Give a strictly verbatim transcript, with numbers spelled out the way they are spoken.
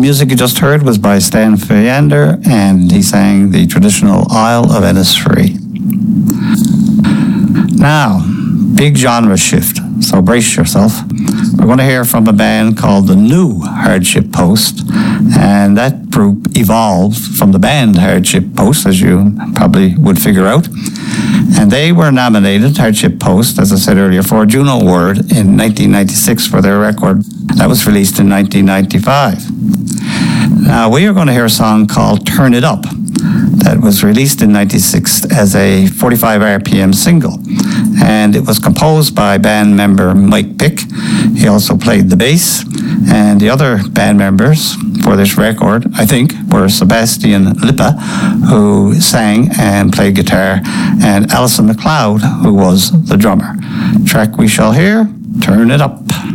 music you just heard was by Stan Fiander, and he sang the traditional Isle of Ennisfree. Now, big genre shift, so brace yourself. We're going to hear from a band called the New Hardship Post, and that group evolved from the band Hardship Post, as you probably would figure out. And they were nominated, Hardship Post, as I said earlier, for a Juno Award in nineteen ninety-six for their record that was released in nineteen ninety-five. Now, we are going to hear a song called Turn It Up that was released in ninety-six as a forty-five R P M single. And it was composed by band member Mike Pick. He also played the bass. And the other band members for this record, I think, were Sebastian Lippa, who sang and played guitar, and Alison McLeod, who was the drummer. Track we shall hear, Turn It Up.